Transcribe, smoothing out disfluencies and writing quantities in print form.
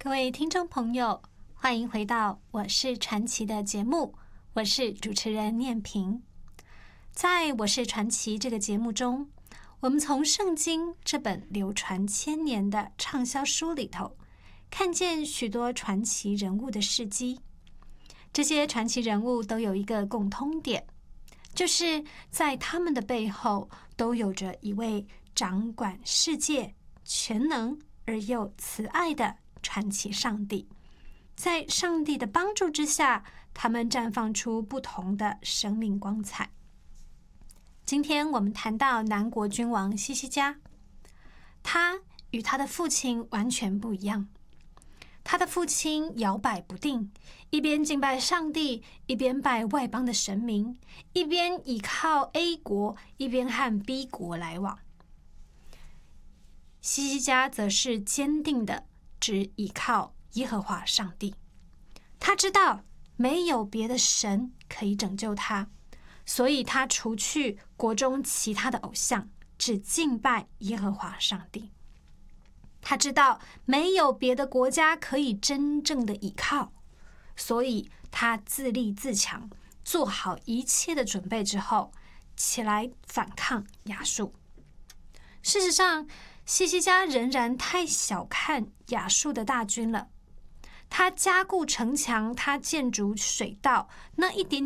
各位听众朋友，欢迎回到我是传奇的节目，我是主持人念萍。在我是传奇这个节目中，我们从圣经这本流传千年的畅销书里头，看见许多传奇人物的事迹。这些传奇人物都有一个共通点，就是在他们的背后都有着一位掌管世界、全能而又慈爱的传奇上帝。在上帝的帮助之下，他们绽放出不同的生命光彩。今天我们谈到南国君王希西家，他与他的父亲完全不一样。他的父亲摇摆不定，一边敬拜上帝，一边拜外邦的神明，一边倚靠 A 国，一边和 B 国来往。希西家则是坚定的只倚靠耶和华上帝，他知道没有别的神可以拯救他，所以他除去国中其他的偶像，只敬拜耶和华上帝。他知道没有别的国家可以真正的倚靠，所以他自立自强，做好一切的准备之后，起来反抗亚述。事实上，希西家仍然太小看亚述的大军了。他加固城墙，他建筑水道，那一点